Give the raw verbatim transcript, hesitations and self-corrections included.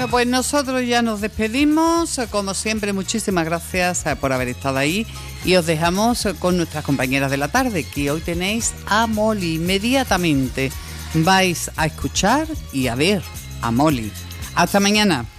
Bueno, pues nosotros ya nos despedimos. Como siempre, muchísimas gracias por haber estado ahí. Y os dejamos con nuestras compañeras de la tarde, que hoy tenéis a Molly. Inmediatamente vais a escuchar y a ver a Molly. Hasta mañana.